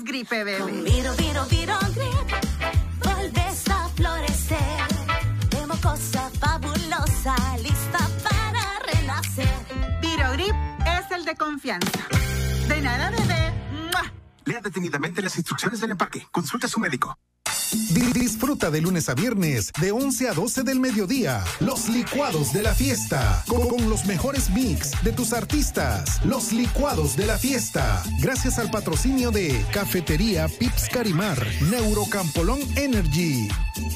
más gripe, bebé. Con Virogrip, vuelves a florecer. De mocosa fabulosa, lista para renacer. Virogrip es el de confianza. De nada, bebé. ¡Mua! Lea detenidamente las instrucciones del empaque. Consulte a su médico. Disfruta de lunes a viernes de 11 a 12 del mediodía. Los licuados de la fiesta. Con los mejores mix de tus artistas. Los licuados de la fiesta. Gracias al patrocinio de Cafetería Pips Carimar. Neurocampolón Energy.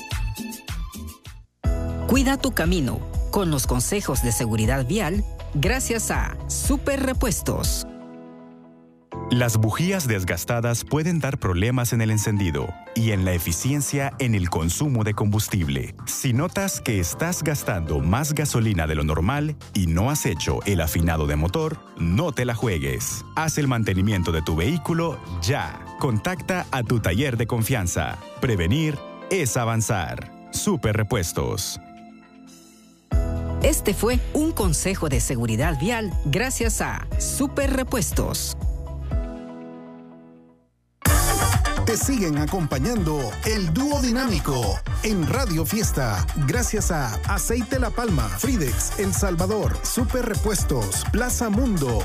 Cuida tu camino con los consejos de seguridad vial gracias a Super Repuestos. Las bujías desgastadas pueden dar problemas en el encendido y en la eficiencia en el consumo de combustible. Si notas que estás gastando más gasolina de lo normal y no has hecho el afinado de motor, no te la juegues. Haz el mantenimiento de tu vehículo ya. Contacta a tu taller de confianza. Prevenir es avanzar. Super Repuestos. Este fue un consejo de seguridad vial gracias a Super Repuestos. Te siguen acompañando el dúo dinámico en Radio Fiesta. Gracias a Aceite La Palma, Fridex, El Salvador, Super Repuestos, Plaza Mundo.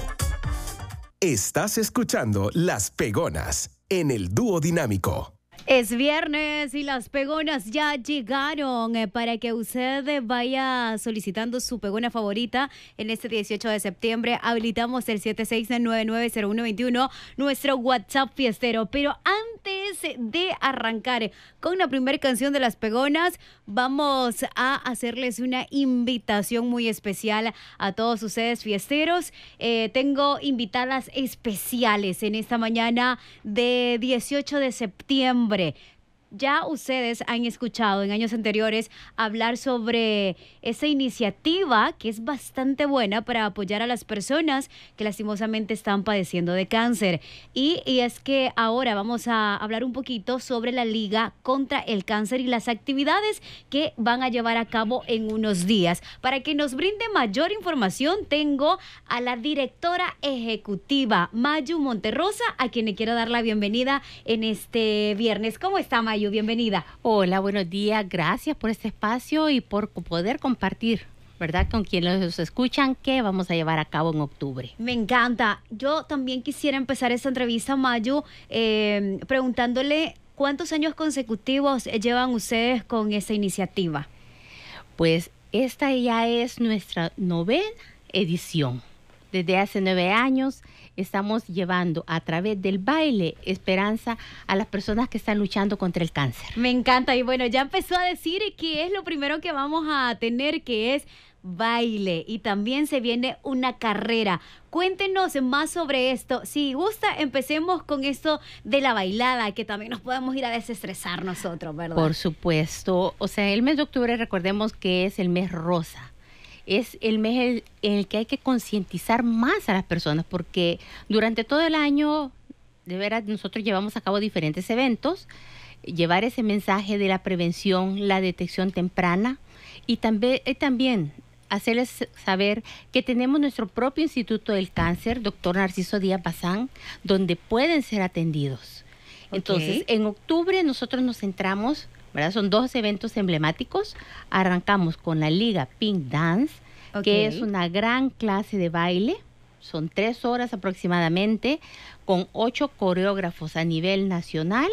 Estás escuchando Las Pegonas en el dúo dinámico. Es viernes y las pegonas ya llegaron para que usted vaya solicitando su pegona favorita en este 18 de septiembre. Habilitamos el 76990121, nuestro WhatsApp fiestero. Pero antes de arrancar con la primera canción de las pegonas, vamos a hacerles una invitación muy especial a todos ustedes fiesteros. Tengo invitadas especiales en esta mañana de 18 de septiembre. Ya ustedes han escuchado en años anteriores hablar sobre esa iniciativa que es bastante buena para apoyar a las personas que lastimosamente están padeciendo de cáncer. Y es que ahora vamos a hablar un poquito sobre la Liga contra el Cáncer y las actividades que van a llevar a cabo en unos días. Para que nos brinde mayor información, tengo a la directora ejecutiva, Mayu Monterrosa, a quien le quiero dar la bienvenida en este viernes. ¿Cómo está, Mayu? Bienvenida. Hola, buenos días. Gracias por este espacio y por poder compartir, ¿verdad?, con quienes nos escuchan, que vamos a llevar a cabo en octubre. Me encanta. Yo también quisiera empezar esta entrevista, Mayu, preguntándole cuántos años consecutivos llevan ustedes con esta iniciativa. Pues esta ya es nuestra 9ª edición. Desde hace 9 años estamos llevando a través del baile esperanza a las personas que están luchando contra el cáncer. Me encanta. Y bueno, ya empezó a decir que es lo primero que vamos a tener, que es baile. Y también se viene una carrera. Cuéntenos más sobre esto. Si gusta, empecemos con esto de la bailada, que también nos podemos ir a desestresar nosotros, ¿verdad? Por supuesto. O sea, el mes de octubre, recordemos que es el mes rosa. Es el mes en el que hay que concientizar más a las personas, porque durante todo el año, de veras, nosotros llevamos a cabo diferentes eventos, llevar ese mensaje de la prevención, la detección temprana, y también hacerles saber que tenemos nuestro propio Instituto del Cáncer, Dr. Narciso Díaz Bazán, donde pueden ser atendidos. Okay. Entonces, en octubre nosotros nos centramos, ¿verdad? Son 2 eventos emblemáticos. Arrancamos con la Liga Pink Dance, que es una gran clase de baile. Son 3 horas aproximadamente, con 8 coreógrafos a nivel nacional.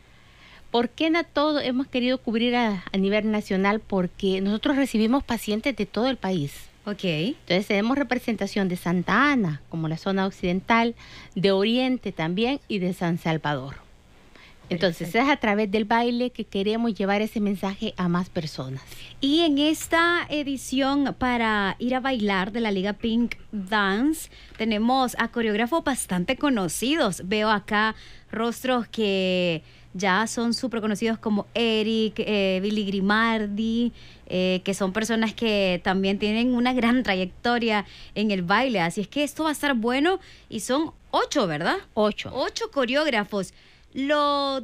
¿Por qué todo hemos querido cubrir a nivel nacional? Porque nosotros recibimos pacientes de todo el país. Entonces tenemos representación de Santa Ana, como la zona occidental, de Oriente también y de San Salvador. Entonces es a través del baile que queremos llevar ese mensaje a más personas. Y en esta edición, para ir a bailar de la Liga Pink Dance, tenemos a coreógrafos bastante conocidos. Veo acá rostros que ya son súper conocidos, como Eric, Billy Grimaldi, que son personas que también tienen una gran trayectoria en el baile. Así es que esto va a estar bueno, y son 8, ¿verdad? 8 coreógrafos. Lo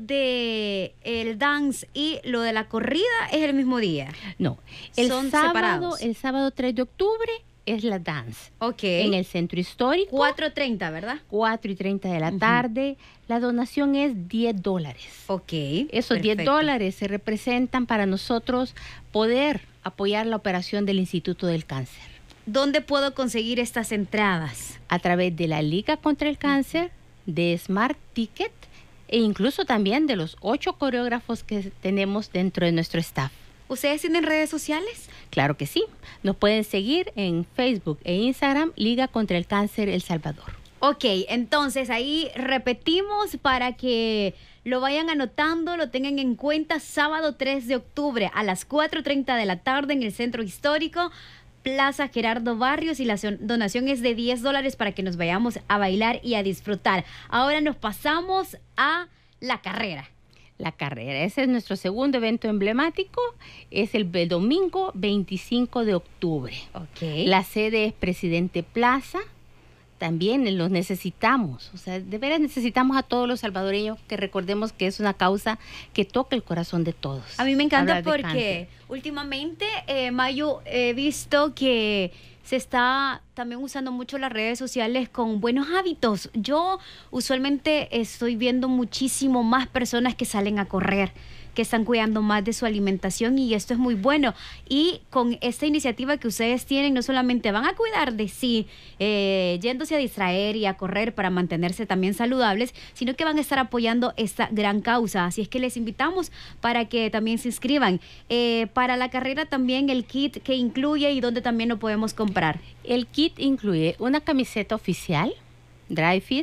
de el dance y lo de la corrida es el mismo día. No, son separados. El sábado 3 de octubre es la Dance. Ok. En el centro histórico. 4:30, ¿verdad? 4:30 de la tarde. La donación es $10. Ok. Esos perfecto. $10 se representan para nosotros poder apoyar la operación del Instituto del Cáncer. ¿Dónde puedo conseguir estas entradas? A través de la Liga contra el Cáncer, de Smart Ticket e incluso también de los 8 coreógrafos que tenemos dentro de nuestro staff. ¿Ustedes tienen redes sociales? Claro que sí. Nos pueden seguir en Facebook e Instagram, Liga contra el Cáncer El Salvador. Ok, entonces ahí repetimos para que lo vayan anotando, lo tengan en cuenta. Sábado 3 de octubre a las 4:30 de la tarde en el Centro Histórico, Plaza Gerardo Barrios, y la donación es de $10 para que nos vayamos a bailar y a disfrutar. Ahora nos pasamos a la carrera. La carrera, ese es nuestro segundo evento emblemático, es el domingo 25 de octubre. Ok. La sede es Presidente Plaza. También los necesitamos, o sea, de veras necesitamos a todos los salvadoreños, que recordemos que es una causa que toca el corazón de todos. A mí me encanta Hablar de porque últimamente, Mayu, he visto que se está también usando mucho las redes sociales con buenos hábitos. Yo usualmente estoy viendo muchísimo más personas que salen a correr, que están cuidando más de su alimentación, y esto es muy bueno. Y con esta iniciativa que ustedes tienen, no solamente van a cuidar de sí, yéndose a distraer y a correr para mantenerse también saludables, sino que van a estar apoyando esta gran causa. Así es que les invitamos para que también se inscriban. Para la carrera también el kit que incluye y donde también lo podemos comprar. El kit incluye una camiseta oficial, Dry Fit,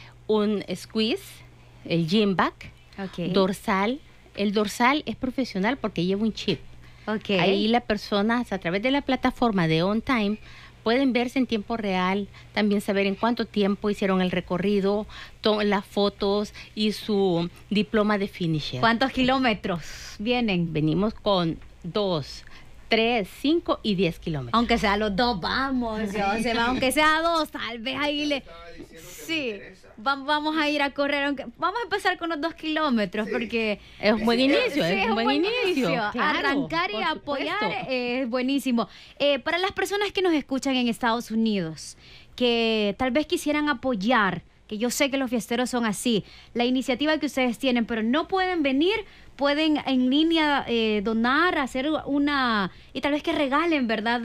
un squeeze, el gym bag, dorsal. El dorsal es profesional porque lleva un chip. Okay. Ahí las personas a través de la plataforma de On Time pueden verse en tiempo real, también saber en cuánto tiempo hicieron el recorrido, las fotos y su diploma de finisher. ¿Cuántos kilómetros vienen? Venimos con 2, 3, 5 y 10 kilómetros. Aunque sea los dos, vamos. Aunque sea 2, tal vez ahí sí, vamos a ir a correr. Vamos a empezar con los 2 kilómetros, porque es un buen inicio. Sí, es un buen inicio. Claro, arrancar y apoyar es buenísimo. Para las personas que nos escuchan en Estados Unidos, que tal vez quisieran apoyar, que yo sé que los fiesteros son así, la iniciativa que ustedes tienen, pero no pueden venir, pueden en línea donar, hacer una, y tal vez que regalen, ¿verdad?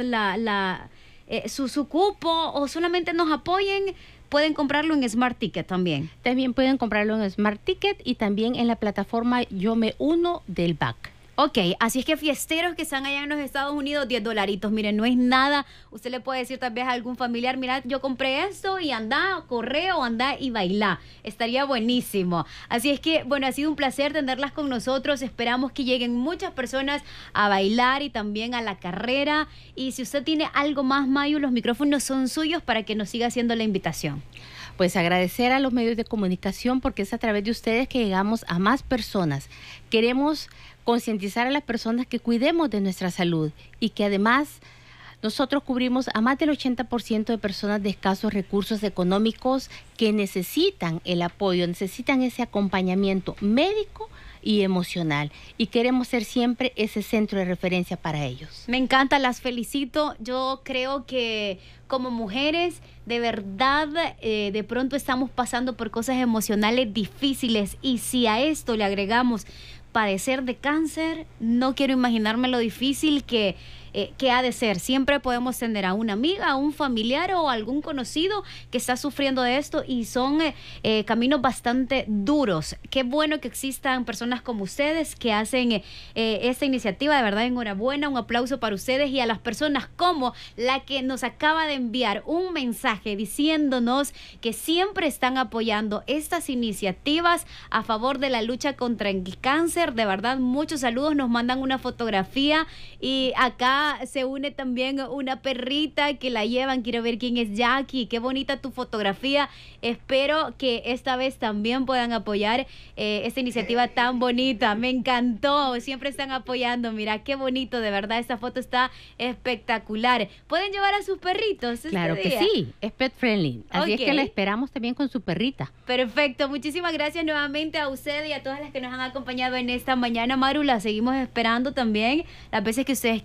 Su cupo, o solamente nos apoyen. Pueden comprarlo en Smart Ticket también. También pueden comprarlo en Smart Ticket y también en la plataforma Yo Me Uno del BAC. Ok, así es que fiesteros que están allá en los Estados Unidos, $10. Miren, no es nada. Usted le puede decir tal vez a algún familiar, mira, yo compré esto y anda, corre o anda y baila. Estaría buenísimo. Así es que, bueno, ha sido un placer tenerlas con nosotros. Esperamos que lleguen muchas personas a bailar y también a la carrera. Y si usted tiene algo más, Mayu, los micrófonos son suyos para que nos siga haciendo la invitación. Pues agradecer a los medios de comunicación, porque es a través de ustedes que llegamos a más personas. Queremos concientizar a las personas que cuidemos de nuestra salud y que además nosotros cubrimos a más del 80% de personas de escasos recursos económicos que necesitan el apoyo, necesitan ese acompañamiento médico y emocional, y queremos ser siempre ese centro de referencia para ellos. Me encanta, las felicito. Yo creo que como mujeres, de verdad, de pronto estamos pasando por cosas emocionales difíciles, y si a esto le agregamos padecer de cáncer, no quiero imaginarme lo difícil que ha de ser. Siempre podemos tener a una amiga, a un familiar o algún conocido que está sufriendo de esto, y son caminos bastante duros. Qué bueno que existan personas como ustedes que hacen esta iniciativa. De verdad, enhorabuena, un aplauso para ustedes, y a las personas como la que nos acaba de enviar un mensaje diciéndonos que siempre están apoyando estas iniciativas a favor de la lucha contra el cáncer. De verdad, muchos saludos. Nos mandan una fotografía, y acá se une también una perrita que la llevan. Quiero ver quién es Jackie. Qué bonita tu fotografía. Espero que esta vez también puedan apoyar esta iniciativa tan bonita. Me encantó. Siempre están apoyando. Mira, qué bonito. De verdad, esta foto está espectacular. ¿Pueden llevar a sus perritos? Claro que sí. Es pet friendly. Así es que la esperamos también con su perrita. Perfecto. Muchísimas gracias nuevamente a usted y a todas las que nos han acompañado en esta mañana. Maru, la seguimos esperando también las veces que ustedes quieran venir.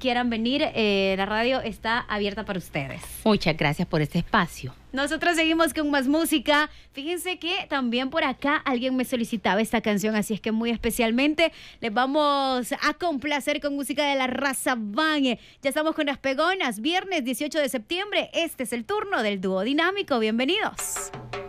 venir. La radio está abierta para ustedes. Muchas gracias por este espacio. Nosotros seguimos con más música. Fíjense que también por acá alguien me solicitaba esta canción, así es que muy especialmente les vamos a complacer con música de la raza Bang. Ya estamos con las pegonas, viernes 18 de septiembre. Este es el turno del dúo dinámico. Bienvenidos.